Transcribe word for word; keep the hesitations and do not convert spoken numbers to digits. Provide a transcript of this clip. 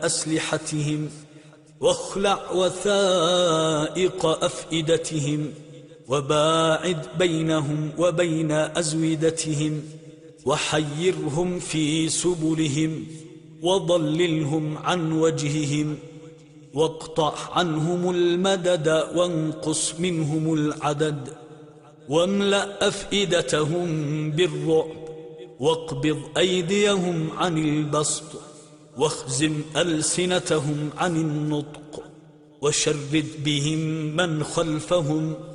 أسلحتهم، واخلع وثائق أفئدتهم، وباعد بينهم وبين أزودتهم، وحيرهم في سبلهم، وضللهم عن وجههم، واقطع عنهم المدد، وانقص منهم العدد، واملأ أفئدتهم بالرعب، واقبض أيديهم عن البسط، واخزم ألسنتهم عن النطق، وشرد بهم من خلفهم